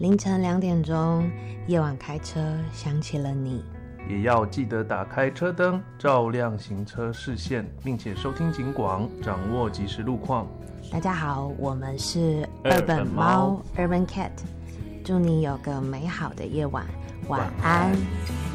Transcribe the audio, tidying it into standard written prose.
凌晨2点钟，夜晚开车想起了你， 也要记得打开车灯，照亮行车视线，并且收听警广，掌握即时路况。 大家好，我们是二本猫 Urban Cat， 祝你有个美好的夜晚，晚安。